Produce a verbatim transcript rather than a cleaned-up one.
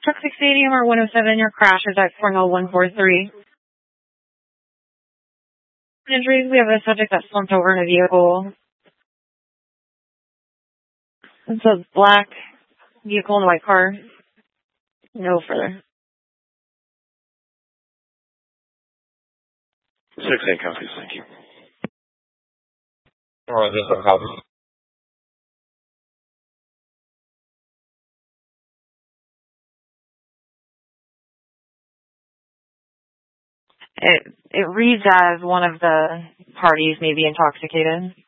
Toxic Stadium or one oh seven, your crash is at Cornell one four three. Injuries, we have a subject that slumped over in a vehicle. It's a black vehicle in a white car. No further. sixteen copies, thank you. All right, just a copy. It it reads as one of the parties may be intoxicated.